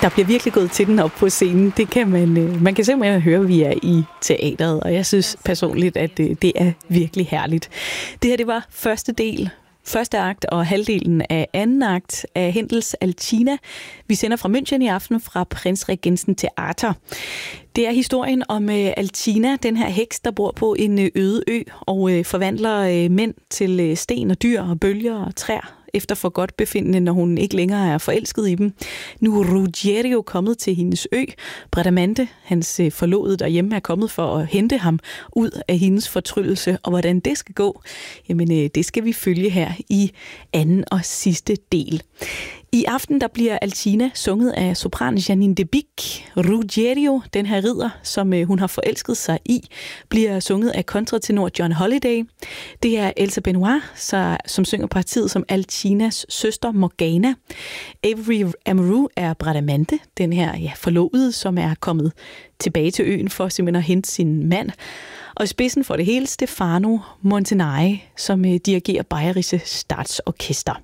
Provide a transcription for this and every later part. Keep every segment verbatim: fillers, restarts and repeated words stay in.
Der bliver virkelig gået til den op på scenen. Det kan man, man kan simpelthen høre, at vi er i teateret, og jeg synes personligt, at det, det er virkelig herligt. Det her, det var første del, første akt og halvdelen af anden akt af Händels Alcina. Vi sender fra München i aften fra Prinzregensen Theater. Det er historien om Alcina, den her heks, der bor på en øde ø og forvandler mænd til sten og dyr og bølger og træer efter for godt befindende, når hun ikke længere er forelsket i dem. Nu er Ruggiero kommet til hendes ø. Bradamante, hans forlovede derhjemme, er kommet for at hente ham ud af hendes fortryllelse. Og hvordan det skal gå, jamen det skal vi følge her i anden og sidste del. I aften der bliver Alcina sunget af sopran Janine de Bic. Ruggiero, den her ridder, som hun har forelsket sig i, bliver sunget af kontratenor John Holiday. Det er Elsa Benoit, så, som synger partiet som Alcinas søster Morgana. Avery Amaru er Bradamante, den her ja, forlovede, som er kommet tilbage til øen for simpelthen at hente sin mand. Og i spidsen for det hele Stefano Montanari, som dirigerer Bayerische Statsorchester.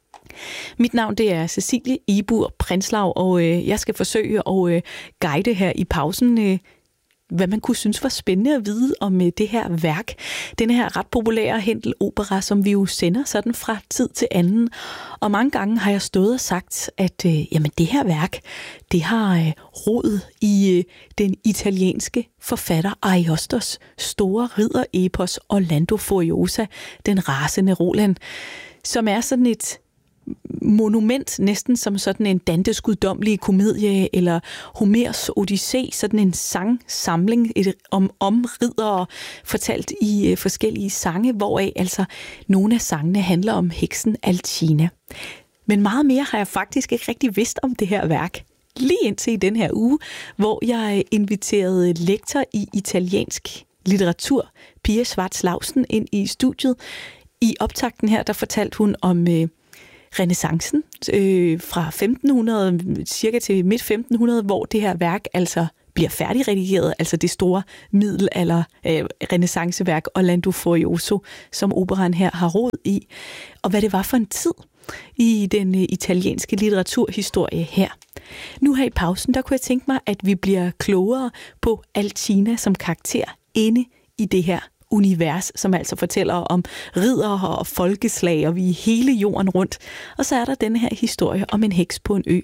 Mit navn det er Cecilie Ibur Prinslav, og øh, jeg skal forsøge at øh, guide her i pausen, øh, hvad man kunne synes var spændende at vide om øh, det her værk. Den her ret populære Händel-opera, som vi jo sender sådan fra tid til anden. Og mange gange har jeg stået og sagt, at øh, jamen, det her værk, det har øh, rod i øh, den italienske forfatter Ariostos store ridderepos Orlando Furiosa, den rasende Roland, som er sådan et monument, næsten som sådan en Dantes guddommelige komedie, eller Homers Odyssé, sådan en sangsamling et, om, om riddere, fortalt i uh, forskellige sange, hvoraf altså nogle af sangene handler om heksen Alcina. Men meget mere har jeg faktisk ikke rigtig vidst om det her værk. Lige indtil i den her uge, hvor jeg inviterede lektor i italiensk litteratur, Pia Schwarz-Lausen, ind i studiet. I optakten her, der fortalte hun om øh, renæssancen øh, fra femten hundrede cirka til midt femten hundrede, hvor det her værk altså bliver færdigredigeret, altså det store middelalder øh, renæssanceværk Orlando Furioso, som operaen her har rod i, og hvad det var for en tid i den øh, italienske litteraturhistorie her. Nu her i pausen, der kunne jeg tænke mig, at vi bliver klogere på Alcina som karakter inde i det her univers, som altså fortæller om riddere og folkeslag, og vi er hele jorden rundt. Og så er der denne her historie om en heks på en ø.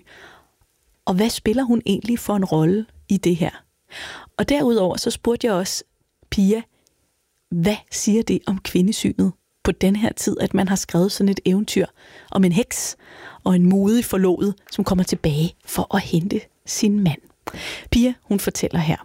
Og hvad spiller hun egentlig for en rolle i det her? Og derudover så spurgte jeg også Pia, hvad siger det om kvindesynet på den her tid, at man har skrevet sådan et eventyr om en heks og en modig forlovet, som kommer tilbage for at hente sin mand. Pia, hun fortæller her.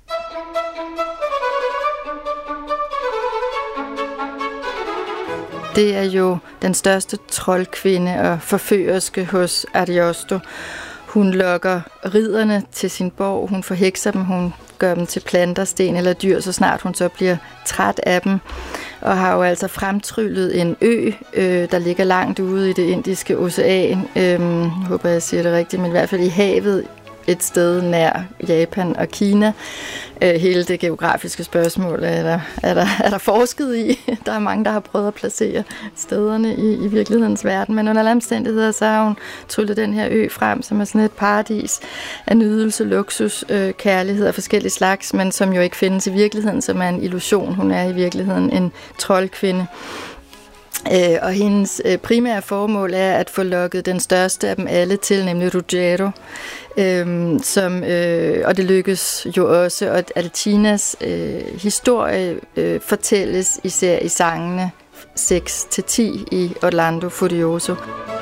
Det er jo den største troldkvinde og forførerske hos Ariosto. Hun lokker ridderne til sin borg, hun forhekser dem, hun gør dem til planter, sten eller dyr, så snart hun så bliver træt af dem. Og har jo altså fremtryllet en ø, øh, der ligger langt ude i det indiske ocean. Øh, jeg håber, jeg siger det rigtigt, men i hvert fald i havet, et sted nær Japan og Kina. Hele det geografiske spørgsmål er der, er der, er der forsket i. Der er mange, der har prøvet at placere stederne i, i virkelighedens verden, men under alle omstændigheder, så har hun tryllet den her ø frem, som er sådan et paradis af nydelse, luksus, øh, kærlighed og forskellige slags, men som jo ikke findes i virkeligheden, som er en illusion. Hun er i virkeligheden en troldkvinde. Øh, og hendes øh, primære formål er at få lokket den største af dem alle til, nemlig Ruggiero. Øhm, som, øh, og det lykkes jo også, og Alcinas øh, historie øh, fortælles især i sangene seks til ti i Orlando Furioso.